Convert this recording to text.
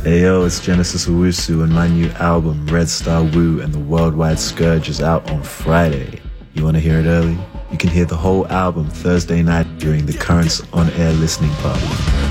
Hey yo, it's Genesis Owusu and my new album Red Star Woo and the Worldwide Scourge is out on Friday. You want to hear it early? You can hear the whole album Thursday night during the Currents on Air listening party.